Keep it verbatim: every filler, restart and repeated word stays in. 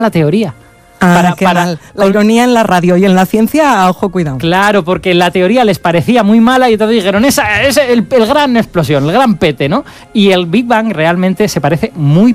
la teoría. Ah, Para- qué para- mal. La ironía en la radio y en la ciencia, a ojo, cuidado. Claro, porque la teoría les parecía muy mala y entonces dijeron, esa es el, el gran explosión, el gran pete, ¿no? Y el Big Bang realmente se parece muy